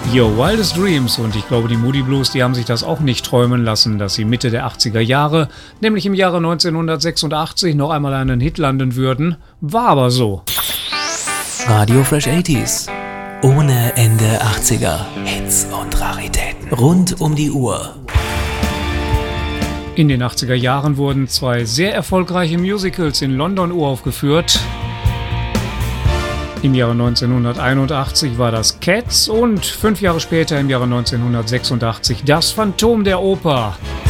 Your Wildest Dreams, und ich glaube, die Moody Blues, die haben sich das auch nicht träumen lassen, dass sie Mitte der 80er Jahre, nämlich im Jahre 1986, noch einmal einen Hit landen würden. War aber so. Radio Fresh 80s. Ohne Ende 80er. Hits und Raritäten. Rund um die Uhr. In den 80er Jahren wurden zwei sehr erfolgreiche Musicals in London uraufgeführt. Im Jahre 1981 war das Cats und 5 Jahre später, im Jahre 1986, das Phantom der Oper.